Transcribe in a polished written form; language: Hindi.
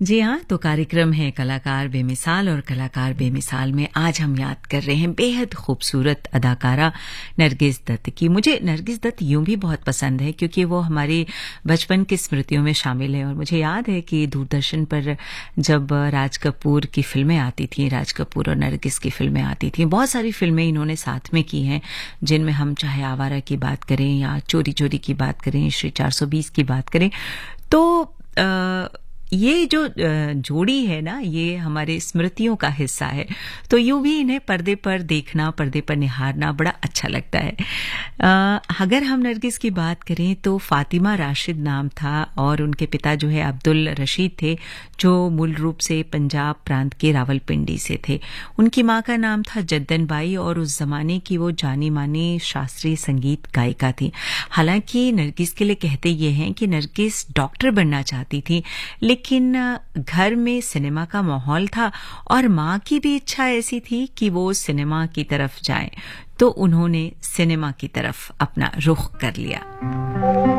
जी हाँ, तो कार्यक्रम है कलाकार बेमिसाल और कलाकार बेमिसाल में आज हम याद कर रहे हैं बेहद खूबसूरत अदाकारा नरगिस दत्त की। मुझे नरगिस दत्त यूं भी बहुत पसंद है क्योंकि वो हमारी बचपन की स्मृतियों में शामिल है और मुझे याद है कि दूरदर्शन पर जब राज कपूर की फिल्में आती थीं, राज कपूर और नरगिस की फिल्में आती थीं, बहुत सारी फिल्में इन्होंने साथ में की हैं जिनमें हम चाहे आवारा की बात करें या चोरी चोरी की बात करें, श्री 420 की बात करें, तो ये जो जोड़ी है ना, ये हमारे स्मृतियों का हिस्सा है। तो यूं भी इन्हें पर्दे पर देखना, पर्दे पर निहारना बड़ा अच्छा लगता है। अगर हम नरगिस की बात करें तो फातिमा राशिद नाम था और उनके पिता जो है अब्दुल रशीद थे, जो मूल रूप से पंजाब प्रांत के रावलपिंडी से थे। उनकी माँ का नाम था जद्दन बाई और उस जमाने की वो जानी मानी शास्त्रीय संगीत गायिका थी। हालांकि नरगिस के लिए कहते ये हैं कि नरगिस डॉक्टर बनना चाहती थी, लेकिन घर में सिनेमा का माहौल था और माँ की भी इच्छा ऐसी थी कि वो सिनेमा की तरफ जाएं, तो उन्होंने सिनेमा की तरफ अपना रुख कर लिया।